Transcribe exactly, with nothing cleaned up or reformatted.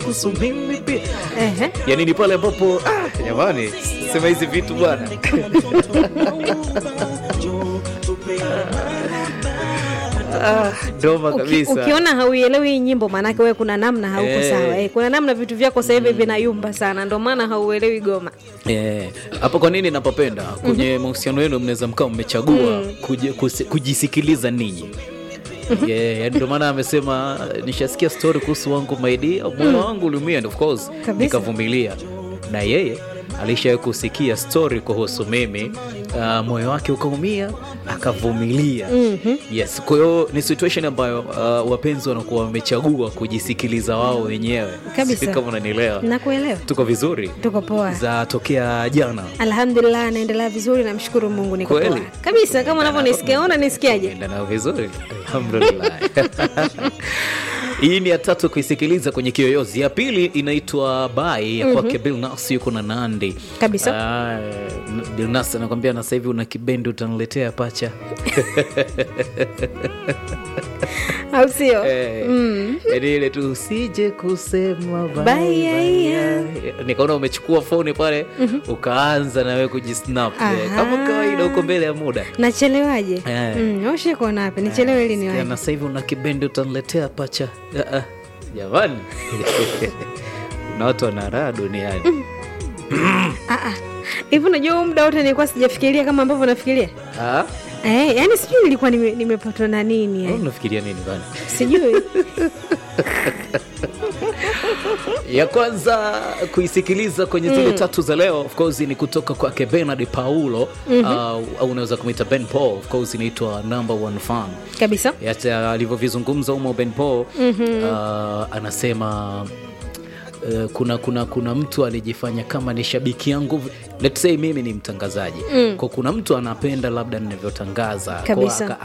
kuhusu mimi pia. Ehe. Yani ni pale ambapo ah, jamani sema hizi vitu bwana. Ah, doma kabisa. Uki, ukiona hauielewi hii nyimbo manake wewe kuna namna hauko Eh. sawa. Eh, kuna namna vitu vyako sasa hivi vinayumba sana ndio maana hauelewi goma. Eh, hapo kwa nini napopenda kwenye mm-hmm. mahusiano yenu mnaweza mkao mmechagua mm. kuji, kusi, kujisikiliza ninyi. Yeah, yani ndio maana amesema nishasikia story kuhusu wangu maidi, moyo wangu uliumia and of course nikavumilia. Na yeye alishawahi kusikia story kuhusu mimi, uh, moyo wake ukaumia akavumilia. Mm-hmm. Yes, kwa hiyo ni situation ambayo uh, wapenzi wanakuwa wamechagua kujisikiliza wao wenyewe. Kabisa. Kama unanielewa. Nakuelewa. Tuko vizuri? Tuko poa. Za tokea jana. Alhamdulillah naendelea vizuri, namshukuru Mungu niko poa. Kweli? Kabisa kama unavyonisikia, una nisikiaje? Naendelea vizuri. Alhamdulillah. Hii ni ya tatu kuisikiliza kwenye Kiyoyozi. Ya pili inaitwa Bye ya kwake mm-hmm. Billnass yuko na Nandi. Kabisa. Ah, Billnass anakuambia na sasa hivi una kibendi utaniletea pacha. Au sio? Eh, mm. Ile tu usije kusema bye. Bye, bye. Nikaona umechukua phone pale mm-hmm. ukaanza na wewe kujisnap. Kama kawaida uko mbele ya muda. Nachelewaje? Eh. Mm, oshe kona hapa. Nichelewe ili niwahi. Na sasa hivi una kibendi utaniletea pacha. Ah ah. Jamani. Na watu wana raha duniani. Ah ah. Hivi unajua muda wote nilikuwa sijafikiria kama ambavyo nafikiria? Ah. Eh, yani sijui nilikuwa nime, nimepatwa na nini eh. eh. Unafikiria nini bwana? Sijui. Ya kwanza kuisikiliza kwenye zile mm. tatu za leo of course ni kutoka kwa Bernard Paulo mm-hmm. uh, au unaweza kumuita Ben Paul, of course inaitwa Number One Fan. Kabisa. Hata alivyovizungumza humo Ben Paul mm-hmm. uh, anasema Uh, kuna kuna kuna mtu alijifanya kama ni shabiki yangu, let's say mimi ni mtangazaji mm. kwa kuna mtu anapenda labda ninavyotangaza kwa